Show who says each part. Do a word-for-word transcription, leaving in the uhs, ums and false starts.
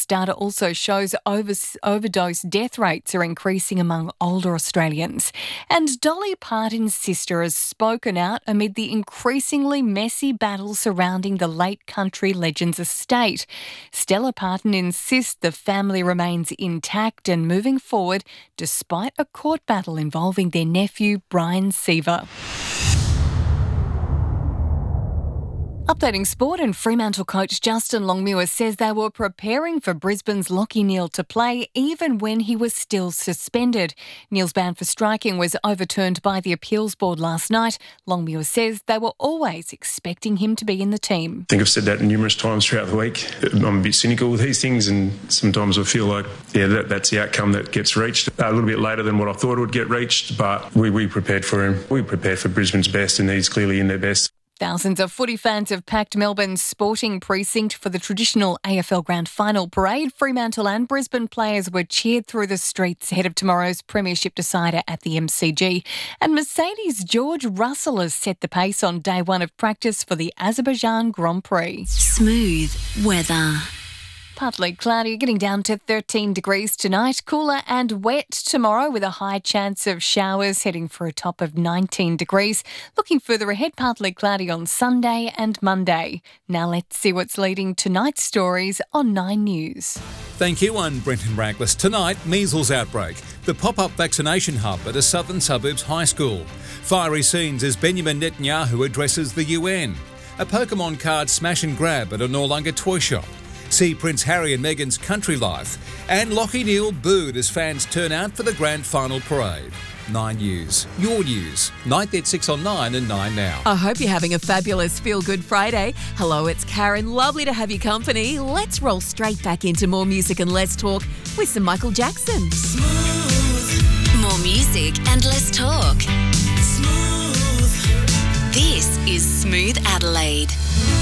Speaker 1: data also shows over, overdose death rates are increasing among older Australians. And Dolly Parton's sister has spoken out amid the increasingly messy battle surrounding the late country legend's estate. Stella Parton insists the family remains intact and moving forward despite a court battle involving their nephew Brian Seaver. Updating sport, and Fremantle coach Justin Longmuir says they were preparing for Brisbane's Lachie Neale to play even when he was still suspended. Neale's ban for striking was overturned by the appeals board last night. Longmuir says they were always expecting him to be in the team.
Speaker 2: I think I've said that numerous times throughout the week. I'm a bit cynical with these things, and sometimes I feel like, yeah, that, that's the outcome that gets reached. A little bit later than what I thought it would get reached, but we, we prepared for him. We prepared for Brisbane's best, and he's clearly in their best.
Speaker 1: Thousands of footy fans have packed Melbourne's Sporting Precinct for the traditional A F L Grand Final parade. Fremantle and Brisbane players were cheered through the streets ahead of tomorrow's premiership decider at the M C G. And Mercedes' George Russell has set the pace on day one of practice for the Azerbaijan Grand Prix.
Speaker 3: Smooth weather.
Speaker 1: Partly cloudy, getting down to thirteen degrees tonight. Cooler and wet tomorrow with a high chance of showers, heading for a top of nineteen degrees. Looking further ahead, partly cloudy on Sunday and Monday. Now let's see what's leading tonight's stories on Nine News.
Speaker 4: Thank you, I'm Brenton Raglis. Tonight, measles outbreak. The pop-up vaccination hub at a southern suburbs high school. Fiery scenes as Benjamin Netanyahu addresses the U N. A Pokemon card smash and grab at a Noarlunga toy shop. See Prince Harry and Meghan's country life. And Lachie Neale booed as fans turn out for the grand final parade. Nine News. Your news. Night at six on Nine and Nine now.
Speaker 5: I hope you're having a fabulous Feel Good Friday. Hello, it's Karen. Lovely to have your company. Let's roll straight back into more music and less talk with some Michael Jackson.
Speaker 3: Smooth. More music and less talk. Smooth. This is Smooth Adelaide.